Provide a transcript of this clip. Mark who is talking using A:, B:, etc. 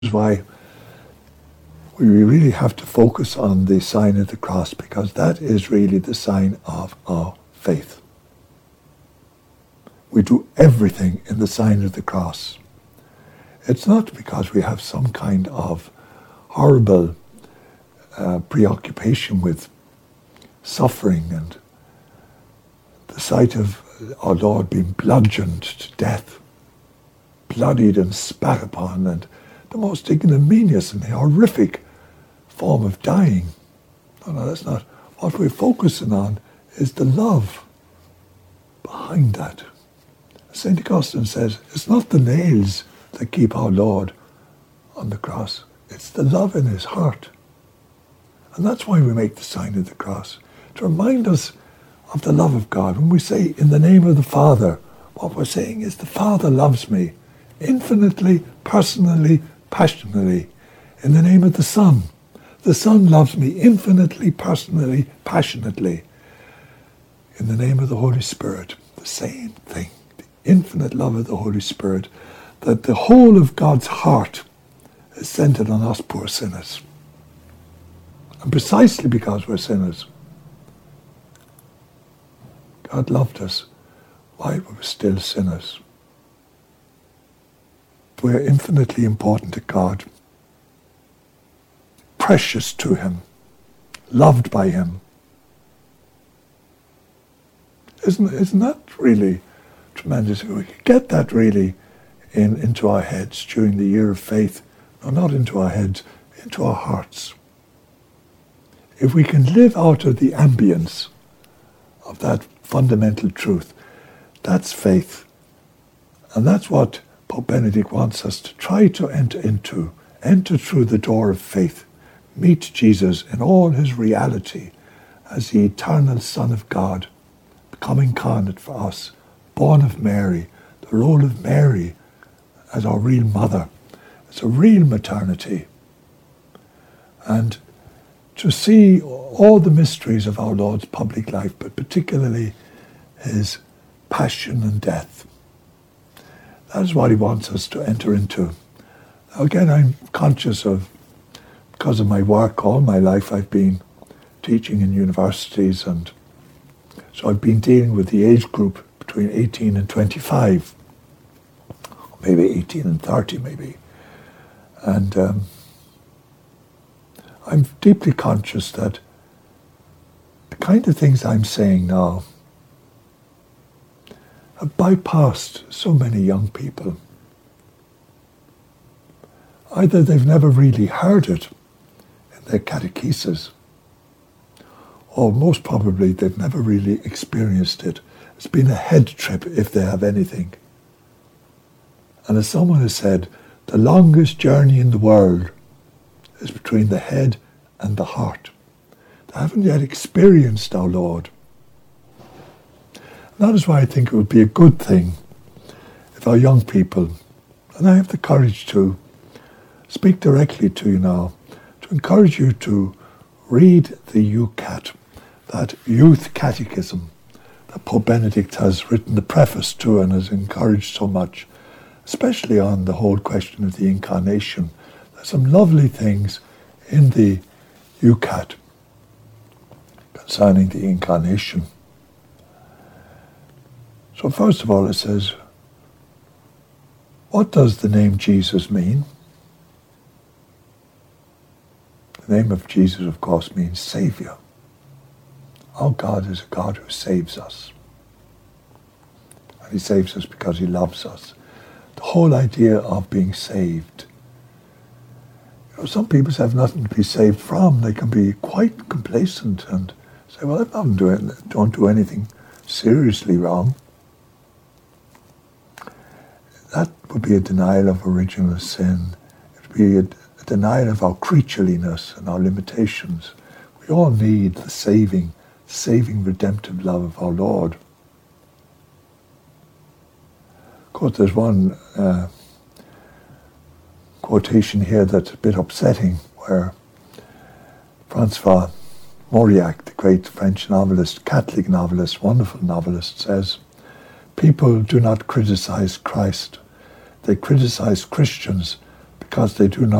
A: is why we really have to focus on the sign of the cross, because that is really the sign of our faith. We do everything in the sign of the cross. It's not because we have some kind of horrible preoccupation with suffering and the sight of our Lord being bludgeoned to death, bloodied and spat upon, and the most ignominious and horrific form of dying. No, that's not. What we're focusing on is the love behind that. St. Augustine says, it's not the nails that keep our Lord on the cross. It's the love in his heart. And that's why we make the sign of the cross, to remind us of the love of God. When we say, in the name of the Father, what we're saying is, the Father loves me infinitely, personally, passionately. In the name of the Son loves me infinitely, personally, passionately. In the name of the Holy Spirit, the same thing. The infinite love of the Holy Spirit, that the whole of God's heart is centered on us poor sinners. And precisely because we're sinners, God loved us while we were still sinners. We're infinitely important to God, precious to him, loved by him. Isn't that really tremendous? We could get that really into our heads during the year of faith. No, not into our heads, into our hearts. If we can live out of the ambience of that fundamental truth, that's faith. And that's what Pope Benedict wants us to try to enter through the door of faith, meet Jesus in all his reality as the eternal Son of God, become incarnate for us, born of Mary, the role of Mary as our real mother. It's a real maternity. And to see all the mysteries of our Lord's public life, but particularly his passion and death. That is what he wants us to enter into. Now again, I'm conscious of, because of my work all my life, I've been teaching in universities, and so I've been dealing with the age group between 18 and 25, maybe 18 and 30 maybe. And I'm deeply conscious that the kind of things I'm saying now have bypassed so many young people. Either they've never really heard it in their catechesis, or most probably they've never really experienced it. It's been a head trip if they have anything. And as someone has said, the longest journey in the world is between the head and the heart. They haven't yet experienced our Lord. And that is why I think it would be a good thing if our young people, and I have the courage to speak directly to you now, to encourage you to read the UCAT, that youth catechism that Pope Benedict has written the preface to and has encouraged so much, especially on the whole question of the incarnation. There's some lovely things in the UCAT concerning the incarnation. So first of all it says, what does the name Jesus mean? The name of Jesus, of course, means Saviour. Our God is a God who saves us. And he saves us because he loves us. The whole idea of being saved. You know, some people have nothing to be saved from. They can be quite complacent and say, well, don't do anything seriously wrong. That would be a denial of original sin. It would be a denial of our creatureliness and our limitations. We all need the saving, redemptive love of our Lord. Of course, there's one quotation here that's a bit upsetting, where Francois Mauriac, the great French novelist, Catholic novelist, wonderful novelist, says, people do not criticize Christ. They criticize Christians because they do not